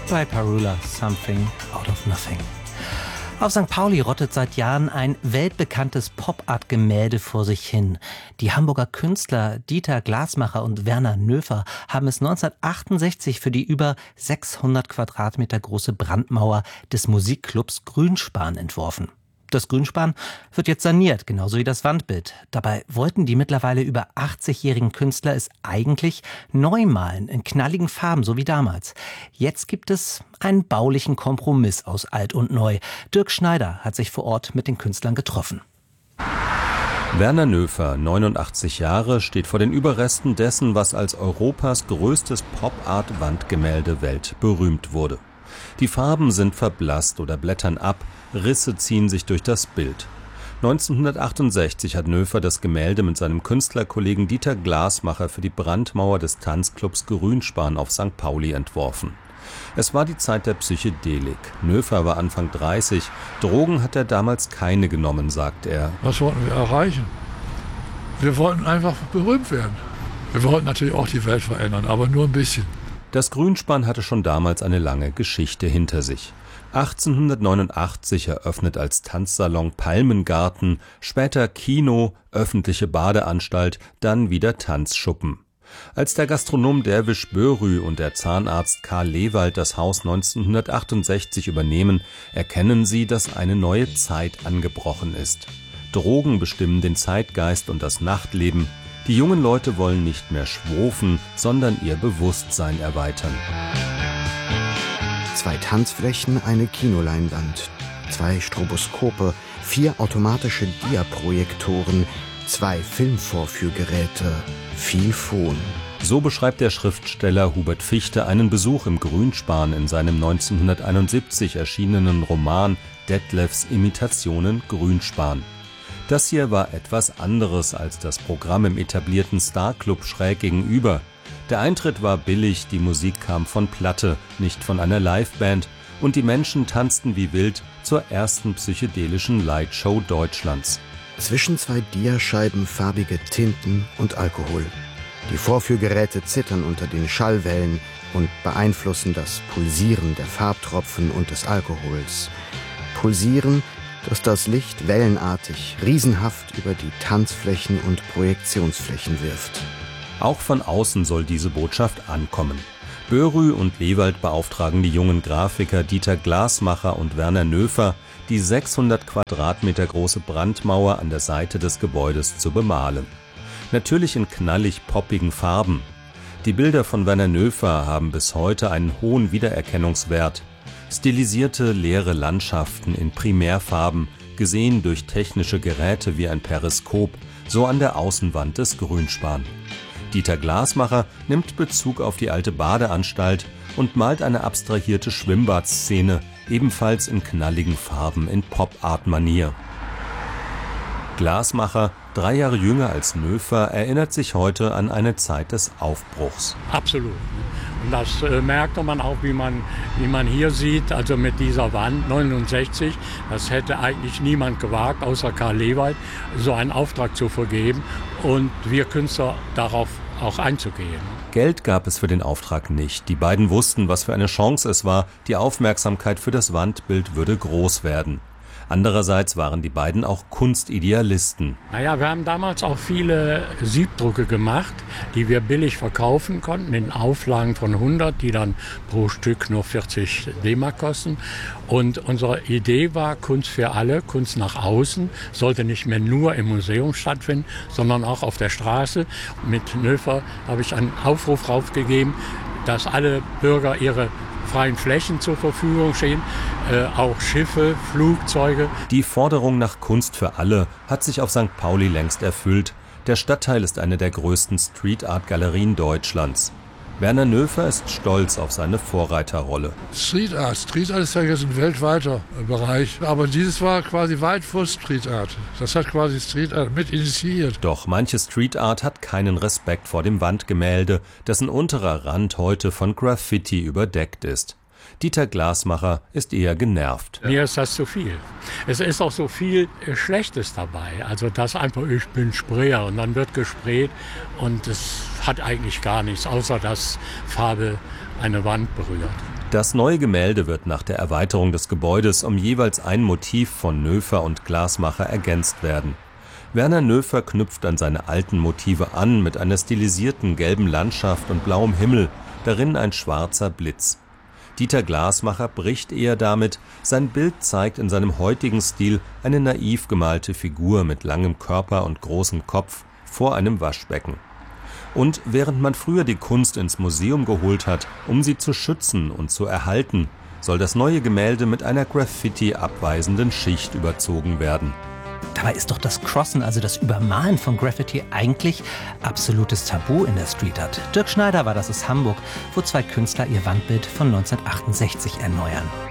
Ray Parula, Something Out of Nothing. Auf St. Pauli rottet seit Jahren ein weltbekanntes Pop-Art-Gemälde vor sich hin. Die Hamburger Künstler Dieter Glasmacher und Werner Noefer haben es 1968 für die über 600 Quadratmeter große Brandmauer des Musikclubs Grünspan entworfen. Das Grünspan wird jetzt saniert, genauso wie das Wandbild. Dabei wollten die mittlerweile über 80-jährigen Künstler es eigentlich neu malen, in knalligen Farben, so wie damals. Jetzt gibt es einen baulichen Kompromiss aus alt und neu. Dirk Schneider hat sich vor Ort mit den Künstlern getroffen. Werner Noefer, 89 Jahre, steht vor den Überresten dessen, was als Europas größtes Pop-Art-Wandgemälde weltberühmt wurde. Die Farben sind verblasst oder blättern ab, Risse ziehen sich durch das Bild. 1968 hat Noefer das Gemälde mit seinem Künstlerkollegen Dieter Glasmacher für die Brandmauer des Tanzclubs Grünspan auf St. Pauli entworfen. Es war die Zeit der Psychedelik. Noefer war Anfang 30. Drogen hat er damals keine genommen, sagt er. Was wollten wir erreichen? Wir wollten einfach berühmt werden. Wir wollten natürlich auch die Welt verändern, aber nur ein bisschen. Das Grünspan hatte schon damals eine lange Geschichte hinter sich. 1889 eröffnet als Tanzsalon Palmengarten, später Kino, öffentliche Badeanstalt, dann wieder Tanzschuppen. Als der Gastronom Derwisch Börü und der Zahnarzt Karl Lewald das Haus 1968 übernehmen, erkennen sie, dass eine neue Zeit angebrochen ist. Drogen bestimmen den Zeitgeist und das Nachtleben. Die jungen Leute wollen nicht mehr schwofen, sondern ihr Bewusstsein erweitern. 2 Tanzflächen, eine Kinoleinwand, 2 Stroboskope, 4 automatische Diaprojektoren, 2 Filmvorführgeräte, viel Fon. So beschreibt der Schriftsteller Hubert Fichte einen Besuch im Grünspan in seinem 1971 erschienenen Roman Detlefs Imitationen Grünspan. Das hier war etwas anderes als das Programm im etablierten Starclub schräg gegenüber. Der Eintritt war billig, die Musik kam von Platte, nicht von einer Liveband, und die Menschen tanzten wie wild zur ersten psychedelischen Lightshow Deutschlands. Zwischen 2 Diascheiben farbige Tinten und Alkohol. Die Vorführgeräte zittern unter den Schallwellen und beeinflussen das Pulsieren der Farbtropfen und des Alkohols. Pulsieren, dass das Licht wellenartig, riesenhaft über die Tanzflächen und Projektionsflächen wirft. Auch von außen soll diese Botschaft ankommen. Börü und Lewald beauftragen die jungen Grafiker Dieter Glasmacher und Werner Noefer, die 600 Quadratmeter große Brandmauer an der Seite des Gebäudes zu bemalen. Natürlich in knallig poppigen Farben. Die Bilder von Werner Noefer haben bis heute einen hohen Wiedererkennungswert. Stilisierte, leere Landschaften in Primärfarben, gesehen durch technische Geräte wie ein Periskop, so an der Außenwand des Grünspan. Dieter Glasmacher nimmt Bezug auf die alte Badeanstalt und malt eine abstrahierte Schwimmbadszene, ebenfalls in knalligen Farben in Pop-Art-Manier. Glasmacher, 3 Jahre jünger als Noefer, erinnert sich heute an eine Zeit des Aufbruchs. Absolut. Und das merkt man auch, wie man hier sieht, also mit dieser Wand 69, das hätte eigentlich niemand gewagt, außer Karl Lewald, so einen Auftrag zu vergeben und wir Künstler darauf auch einzugehen. Geld gab es für den Auftrag nicht. Die beiden wussten, was für eine Chance es war. Die Aufmerksamkeit für das Wandbild würde groß werden. Andererseits waren die beiden auch Kunstidealisten. Naja, wir haben damals auch viele Siebdrucke gemacht, die wir billig verkaufen konnten, in Auflagen von 100, die dann pro Stück nur 40 D-Mark kosten. Und unsere Idee war, Kunst für alle, Kunst nach außen, sollte nicht mehr nur im Museum stattfinden, sondern auch auf der Straße. Mit Noefer habe ich einen Aufruf raufgegeben, dass alle Bürger ihre freien Flächen zur Verfügung stehen, auch Schiffe, Flugzeuge. Die Forderung nach Kunst für alle hat sich auf St. Pauli längst erfüllt. Der Stadtteil ist eine der größten Street-Art-Galerien Deutschlands. Werner Noefer ist stolz auf seine Vorreiterrolle. Street Art ist ja jetzt ein weltweiter Bereich, aber dieses war quasi weit vor Street Art. Das hat quasi Street Art mit initiiert. Doch manche Street Art hat keinen Respekt vor dem Wandgemälde, dessen unterer Rand heute von Graffiti überdeckt ist. Dieter Glasmacher ist eher genervt. Mir ist das zu viel. Es ist auch so viel Schlechtes dabei. Also das einfach, ich bin Sprayer und dann wird gesprayt und es hat eigentlich gar nichts, außer dass Farbe eine Wand berührt. Das neue Gemälde wird nach der Erweiterung des Gebäudes um jeweils ein Motiv von Noefer und Glasmacher ergänzt werden. Werner Noefer knüpft an seine alten Motive an mit einer stilisierten gelben Landschaft und blauem Himmel, darin ein schwarzer Blitz. Dieter Glasmacher bricht eher damit, sein Bild zeigt in seinem heutigen Stil eine naiv gemalte Figur mit langem Körper und großem Kopf vor einem Waschbecken. Und während man früher die Kunst ins Museum geholt hat, um sie zu schützen und zu erhalten, soll das neue Gemälde mit einer Graffiti-abweisenden Schicht überzogen werden. Dabei ist doch das Crossen, also das Übermalen von Graffiti, eigentlich absolutes Tabu in der Street Art. Dirk Schneider war das aus Hamburg, wo zwei Künstler ihr Wandbild von 1968 erneuern.